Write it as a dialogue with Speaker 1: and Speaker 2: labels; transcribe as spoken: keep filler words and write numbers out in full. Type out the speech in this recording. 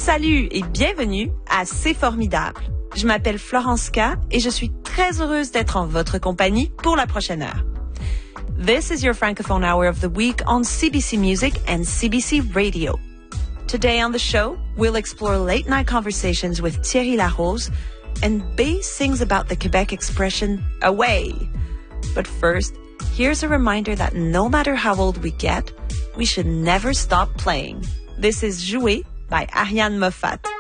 Speaker 1: Salut et bienvenue à C'est formidable. Je m'appelle Florence K et je suis très heureuse d'être en votre compagnie pour la prochaine heure. This is your Francophone Hour of the Week on C B C Music and C B C Radio. Today on the show, we'll explore late-night conversations with Thierry Larose, and Bay sings about the Quebec expression, away. But first, here's a reminder that no matter how old we get, we should never stop playing. This is Jouer by Ariane Moffat.